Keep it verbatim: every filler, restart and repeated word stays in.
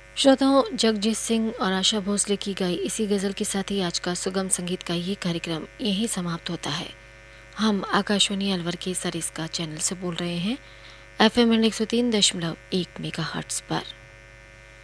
श्रोताओं, जगजीत सिंह और आशा भोसले की गाई इसी गज़ल के साथ ही आज का सुगम संगीत का ये कार्यक्रम यहीं समाप्त होता है। हम आकाशवाणी अलवर के सरिस्का चैनल से बोल रहे हैं, एफ एम एक सौ तीन दशमलव एक मेगा हर्ट्स पर।